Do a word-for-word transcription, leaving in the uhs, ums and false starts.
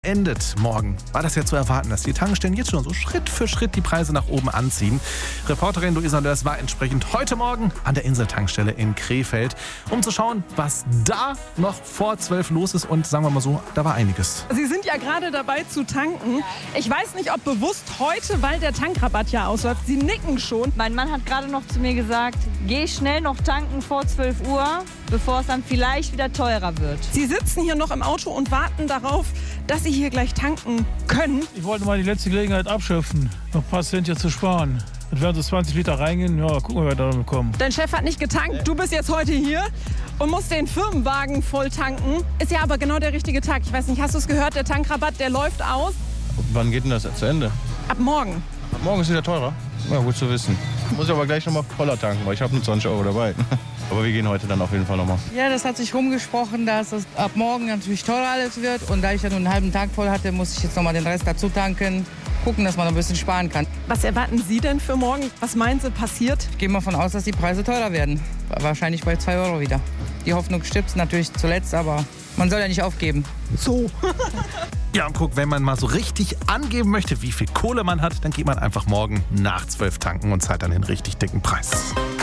endet morgen, war das ja zu erwarten, dass die Tankstellen jetzt schon so Schritt für Schritt die Preise nach oben anziehen. Reporterin Luisa Lörs war entsprechend heute Morgen an der Inseltankstelle in Krefeld, um zu schauen, was da noch vor zwölf los ist. Und sagen wir mal so, da war einiges. Sie sind ja gerade dabei zu tanken. Ich weiß nicht, ob bewusst heute, weil der Tankrabatt ja ausläuft. Sie nicken schon. Mein Mann hat gerade noch zu mir gesagt, geh schnell noch tanken vor zwölf Uhr, bevor es dann vielleicht wieder teurer wird. Sie sitzen hier noch im Auto und warten darauf, dass Sie hier gleich tanken können. Ich wollte mal die letzte Gelegenheit abschöpfen, noch ein paar Cent hier zu sparen. Dann werden so zwanzig Liter reingehen, ja, gucken wir, wer da kommen. Dein Chef hat nicht getankt, du bist jetzt heute hier und musst den Firmenwagen voll tanken. Ist ja aber genau der richtige Tag. Ich weiß nicht, hast du es gehört, der Tankrabatt, der läuft aus? Wann geht denn das zu Ende? Ab morgen. Ab morgen ist wieder teurer? Ja, gut zu wissen. Muss ich aber gleich noch mal voller tanken, weil ich habe nur zwanzig Euro dabei. Aber wir gehen heute dann auf jeden Fall noch mal. Ja, das hat sich rumgesprochen, dass es ab morgen natürlich teurer alles wird. Und da ich ja nur einen halben Tag voll hatte, muss ich jetzt noch mal den Rest dazu tanken. Gucken, dass man ein bisschen sparen kann. Was erwarten Sie denn für morgen? Was meinen Sie passiert? Ich gehe mal von aus, dass die Preise teurer werden. Wahrscheinlich bei zwei Euro wieder. Die Hoffnung stirbt natürlich zuletzt, aber man soll ja nicht aufgeben. So. Ja, und guck, wenn man mal so richtig angeben möchte, wie viel Kohle man hat, dann geht man einfach morgen nach zwölf tanken und zahlt dann den richtig dicken Preis.